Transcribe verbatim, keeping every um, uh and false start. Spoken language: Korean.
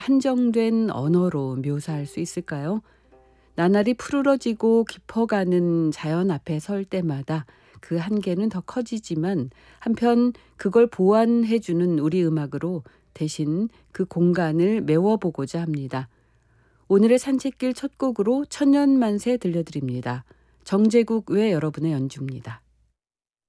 한정된 언어로 묘사할 수 있을까요? 나날이 푸르러지고 깊어가는 자연 앞에 설 때마다 그 한계는 더 커지지만 한편 그걸 보완해주는 우리 음악으로 대신 그 공간을 메워보고자 합니다. 오늘의 산책길 첫 곡으로 천년만세 들려드립니다. 정제국 외 여러분의 연주입니다.